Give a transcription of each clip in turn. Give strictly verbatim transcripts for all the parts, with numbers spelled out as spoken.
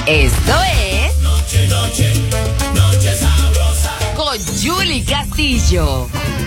Esto es Noche, Noche, Noche Sabrosa con Yuli Castillo.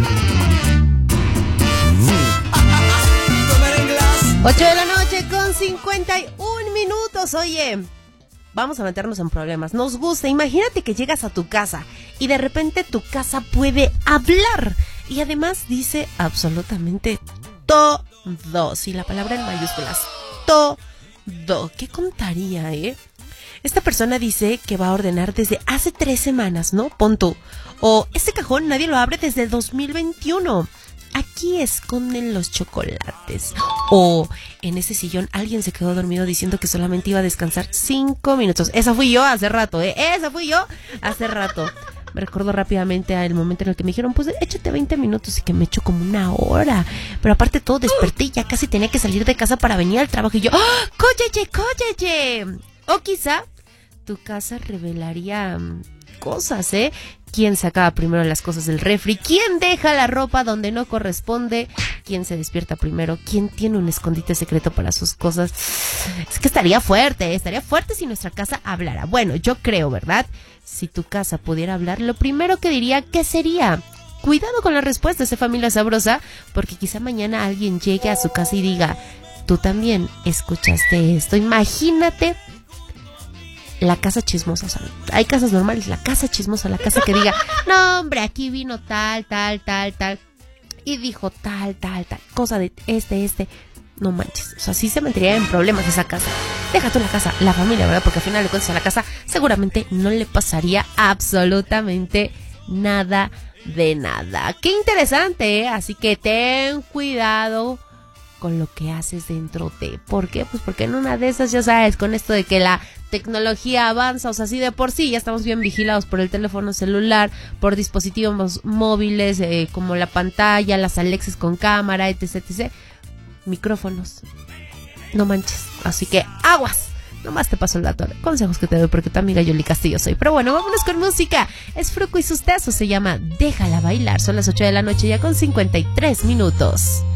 ocho de la noche con cincuenta y un minutos. Oye, vamos a meternos en problemas. Nos gusta. Imagínate que llegas a tu casa y de repente tu casa puede hablar. Y además dice absolutamente todo. Sí, la palabra en mayúsculas. Todo. ¿Qué contaría, eh? Esta persona dice que va a ordenar desde hace tres semanas, ¿no? Pon tú. O este cajón nadie lo abre desde dos mil veintiuno. Aquí esconden los chocolates. O en ese sillón alguien se quedó dormido diciendo que solamente iba a descansar cinco minutos. Esa fui yo hace rato, ¿eh? Esa fui yo hace rato. Me recuerdo rápidamente al momento en el que me dijeron, pues échate veinte minutos, y que me echo como una hora. Pero aparte todo desperté y ya casi tenía que salir de casa para venir al trabajo. Y yo, ¡oh! ¡Cóyeye, cóyeye! O quizá tu casa revelaría um, cosas, ¿eh? ¿Quién sacaba primero las cosas del refri? ¿Quién deja la ropa donde no corresponde? ¿Quién se despierta primero? ¿Quién tiene un escondite secreto para sus cosas? Es que estaría fuerte, ¿eh? Estaría fuerte si nuestra casa hablara. Bueno, yo creo, ¿verdad? Si tu casa pudiera hablar, lo primero que diría, ¿qué sería? Cuidado con la respuesta, esa familia sabrosa, porque quizá mañana alguien llegue a su casa y diga, tú también escuchaste esto. Imagínate la casa chismosa, o sea, hay casas normales, la casa chismosa, la casa que diga, no hombre, aquí vino tal, tal, tal, tal, y dijo tal, tal, tal, cosa de este, este, no manches, o sea, sí se metería en problemas esa casa. Deja tú la casa, la familia, ¿verdad? Porque al final de cuentas a la casa seguramente no le pasaría absolutamente nada de nada. Qué interesante, ¿eh? Así que ten cuidado con lo que haces dentro de. ¿Por qué? Pues porque en una de esas, ya sabes, con esto de que la tecnología avanza, o sea, así de por sí ya estamos bien vigilados por el teléfono celular, por dispositivos móviles, eh, como la pantalla, las Alexas con cámara, etc, etc. Micrófonos. No manches. Así que aguas. Nomás te paso el dato. Consejos que te doy porque tu amiga Yuli Castillo soy. Pero bueno, vámonos con música. Es Fruco y sus tazos. Se llama Déjala Bailar. Son las ocho de la noche ya con cincuenta y tres minutos.